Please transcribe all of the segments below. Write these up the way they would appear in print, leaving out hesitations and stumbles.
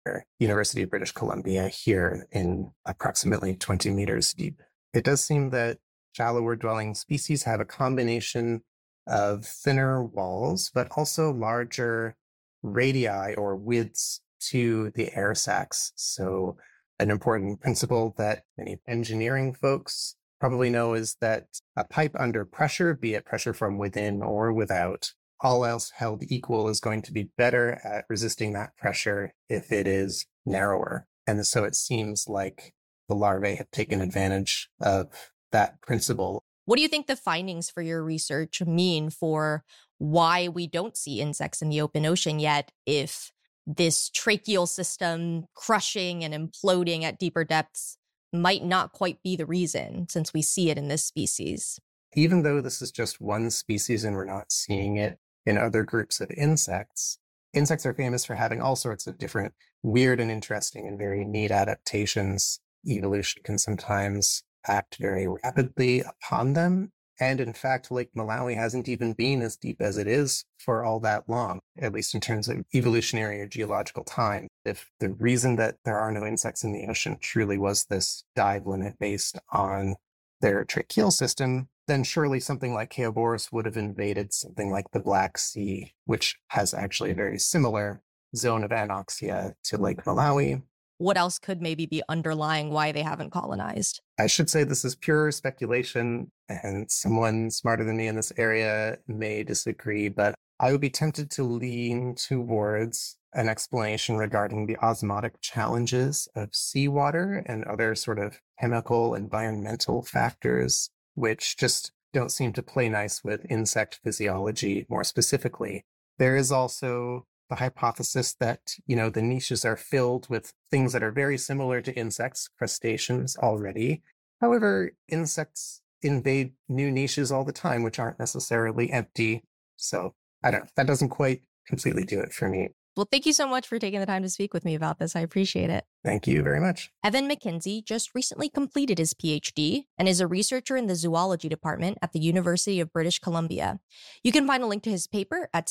University of British Columbia here in approximately 20 meters deep. It does seem that shallower dwelling species have a combination of thinner walls, but also larger radii or widths to the air sacs. So an important principle that many engineering folks probably know is that a pipe under pressure, be it pressure from within or without, all else held equal, is going to be better at resisting that pressure if it is narrower. And so it seems like the larvae have taken advantage of that principle. What do you think the findings for your research mean for why we don't see insects in the open ocean yet if this tracheal system crushing and imploding at deeper depths might not quite be the reason, since we see it in this species? Even though this is just one species and we're not seeing it in other groups of insects, insects are famous for having all sorts of different weird and interesting and very neat adaptations. Evolution can sometimes act very rapidly upon them. And in fact, Lake Malawi hasn't even been as deep as it is for all that long, at least in terms of evolutionary or geological time. If the reason that there are no insects in the ocean truly was this dive limit based on their tracheal system, then surely something like Chaeoborus would have invaded something like the Black Sea, which has actually a very similar zone of anoxia to Lake Malawi. What else could maybe be underlying why they haven't colonized? I should say this is pure speculation, and someone smarter than me in this area may disagree, but I would be tempted to lean towards an explanation regarding the osmotic challenges of seawater and other sort of chemical environmental factors, which just don't seem to play nice with insect physiology more specifically. There is also the hypothesis that, the niches are filled with things that are very similar to insects, crustaceans already. However, insects invade new niches all the time, which aren't necessarily empty. So I don't know. That doesn't quite completely do it for me. Well, thank you so much for taking the time to speak with me about this. I appreciate it. Thank you very much. Evan McKenzie just recently completed his PhD and is a researcher in the zoology department at the University of British Columbia. You can find a link to his paper at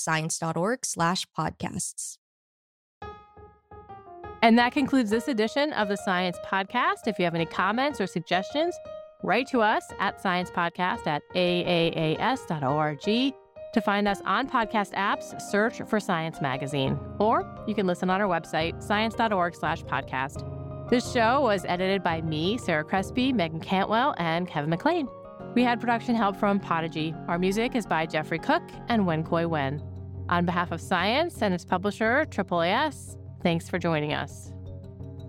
science.org/podcasts. And that concludes this edition of the Science Podcast. If you have any comments or suggestions, write to us at sciencepodcast@aaas.org. To find us on podcast apps, search for Science Magazine, or you can listen on our website, science.org/podcast. This show was edited by me, Sarah Crespi, Megan Cantwell, and Kevin McLean. We had production help from Podigy. Our music is by Jeffrey Cook and Wen Koi Wen. On behalf of Science and its publisher, AAAS, thanks for joining us.